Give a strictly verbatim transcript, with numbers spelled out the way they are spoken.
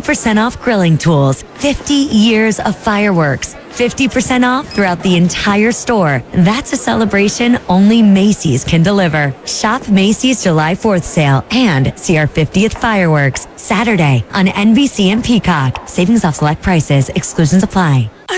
percent off grilling tools, fifty years of fireworks, fifty percent off throughout the entire store. That's a celebration only Macy's can deliver. Shop Macy's July fourth sale and see our fiftieth fireworks Saturday on N B C and Peacock. Savings off select prices. Exclusions apply.